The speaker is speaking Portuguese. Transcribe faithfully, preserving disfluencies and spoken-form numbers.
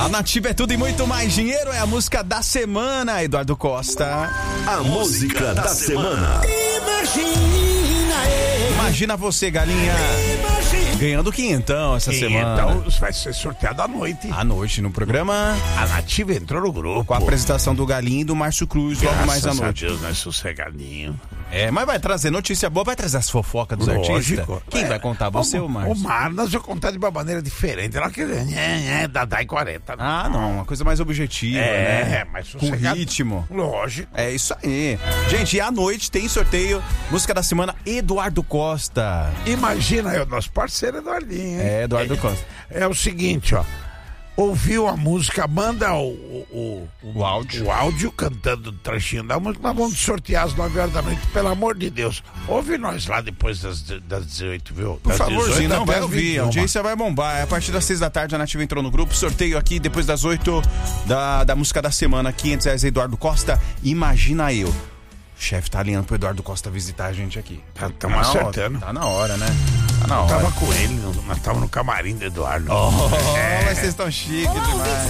A Nativa é tudo e muito mais dinheiro, é a música da semana, Eduardo Costa. A música da semana. Imagina você, galinha, ganhando quinhentão essa semana. Então vai ser sorteado à noite. À noite no programa. A Nativa entrou no grupo. Com a apresentação do Galinho e do Márcio Cruz logo Graças mais à noite. a Deus, nós sossegadinho. É, mas vai trazer notícia boa, vai trazer as fofocas dos Lógico. artistas. Quem É. vai contar, você ou o O Márcio? Mar, nós vamos contar de uma maneira diferente. Ela quer é, é, Dadá e quarenta. Ah, não, uma coisa mais objetiva, É, né? mas Com sossegado. ritmo. Lógico. É isso aí. Gente, e à noite tem sorteio, música da semana, Eduardo Costa. Imagina aí, o nosso parceiro Eduardinho, hein? É, Eduardo é, Costa. É o seguinte, ó. Ouviu a música, manda o, o, o, O áudio. o áudio cantando o trechinho da música. Nós vamos sortear às nove horas da noite, pelo amor de Deus. Ouve nós lá depois das, das dezoito, viu? Por Das favorzinho, dezoito não até vai as ouvir, vinte e a uma. audiência vai bombar. É a partir das seis da tarde, a Nativa entrou no grupo, sorteio aqui depois das oito da, da música da semana, quinhentos reais, Eduardo Costa, Imagina Eu. O chefe tá alinhando pro Eduardo Costa visitar a gente aqui. Tá, tamo acertando. Tá na hora, né? Tá na hora. Tava com ele, nós tava no camarim do Eduardo. Oh, mas vocês estão chiques demais.